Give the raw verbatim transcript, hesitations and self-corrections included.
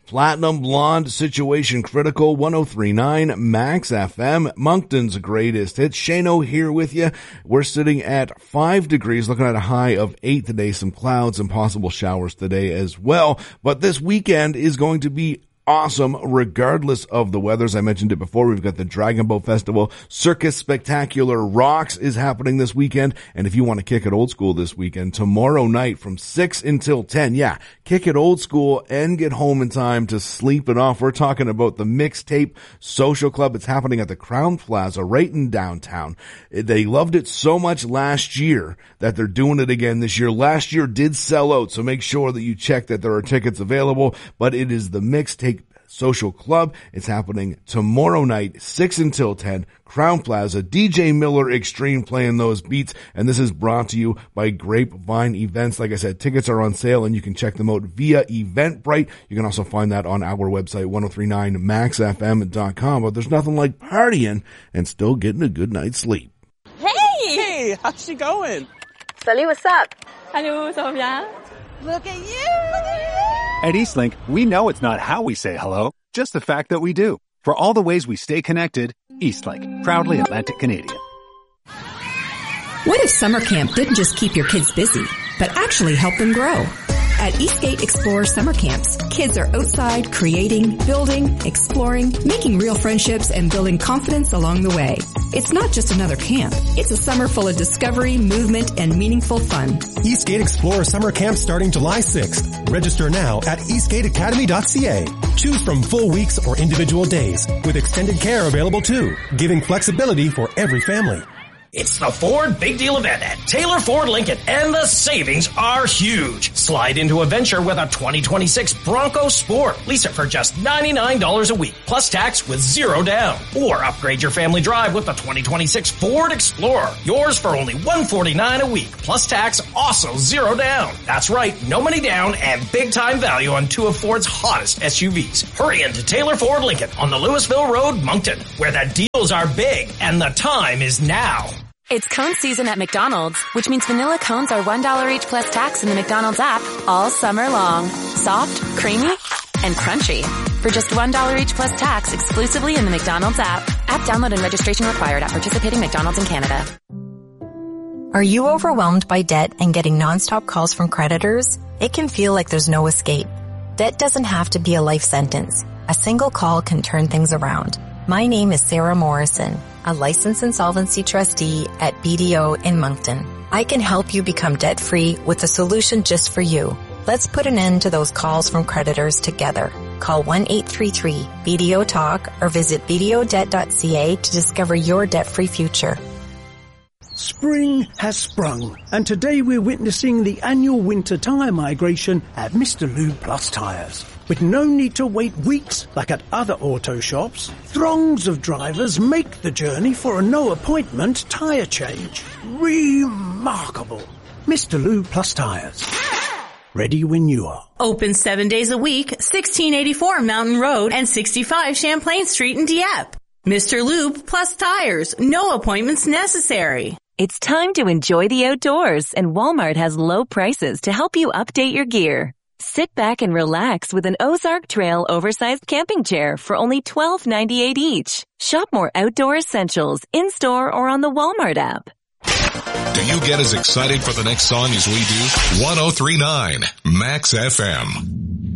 Platinum Blonde, Situation Critical, one oh three point nine Max F M, Moncton's greatest hits. Shano here with you. We're sitting at five degrees, looking at a high of eight today, some clouds and possible showers today as well. But this weekend is going to be awesome regardless of the weather. As I mentioned it before, we've got the Dragon Boat Festival. Circus Spectacular Rocks is happening this weekend. And if you want to kick it old school this weekend, tomorrow night from six until ten, yeah, kick it old school and get home in time to sleep it off. We're talking about the Mixtape Social Club. It's happening at the Crown Plaza right in downtown. They loved it so much last year that they're doing it again this year. Last year did sell out, so make sure that you check that there are tickets available. But it is the Mixtape Social Club. It's happening tomorrow night, six until ten, Crown Plaza. D J Miller Extreme playing those beats, and this is brought to you by Grapevine Events. Like I said, tickets are on sale, and you can check them out via Eventbrite. You can also find that on our website, one oh three point nine max f m dot com. But there's nothing like partying and still getting a good night's sleep. Hey! Hey, how's she going? Salut, what's up? Hello, ça va bien? Look at you! Look at you! At Eastlink, we know it's not how we say hello, just the fact that we do. For all the ways we stay connected, Eastlink, proudly Atlantic Canadian. What if summer camp didn't just keep your kids busy, but actually help them grow? At Eastgate Explorer Summer Camps, kids are outside, creating, building, exploring, making real friendships, and building confidence along the way. It's not just another camp. It's a summer full of discovery, movement, and meaningful fun. Eastgate Explorer Summer Camp starting July sixth. Register now at eastgate academy dot c a. Choose from full weeks or individual days, with extended care available too, giving flexibility for every family. It's the Ford Big Deal event at Taylor Ford Lincoln, and the savings are huge. Slide into a venture with a twenty twenty-six Bronco Sport. Lease it for just ninety-nine dollars a week, plus tax with zero down. Or upgrade your family drive with the twenty twenty-six Ford Explorer. Yours for only one hundred forty-nine dollars a week, plus tax, also zero down. That's right, no money down and big-time value on two of Ford's hottest S U Vs. Hurry into Taylor Ford Lincoln on the Louisville Road, Moncton, where the deals are big and the time is now. It's cone season at McDonald's, which means vanilla cones are one dollar each plus tax in the McDonald's app all summer long. Soft, creamy, and crunchy. For just one dollar each plus tax exclusively in the McDonald's app. App download and registration required at participating McDonald's in Canada. Are you overwhelmed by debt and getting nonstop calls from creditors? It can feel like there's no escape. Debt doesn't have to be a life sentence. A single call can turn things around. My name is Sarah Morrison, a licensed insolvency trustee at B D O in Moncton. I can help you become debt-free with a solution just for you. Let's put an end to those calls from creditors together. Call one eight three three B D O talk or visit b d o debt dot c a to discover your debt-free future. Spring has sprung, and today we're witnessing the annual winter tyre migration at Mister Lube Plus Tyres. With no need to wait weeks like at other auto shops, throngs of drivers make the journey for a no-appointment tyre change. Remarkable. Mister Lube Plus Tyres. Ready when you are. Open seven days a week, sixteen eighty-four Mountain Road and sixty-five Champlain Street in Dieppe. Mister Lube Plus Tires. No appointments necessary. It's time to enjoy the outdoors, and Walmart has low prices to help you update your gear. Sit back and relax with an Ozark Trail oversized camping chair for only twelve ninety-eight each. Shop more outdoor essentials in-store or on the Walmart app. Do you get as excited for the next song as we do? one oh three point nine Max F M.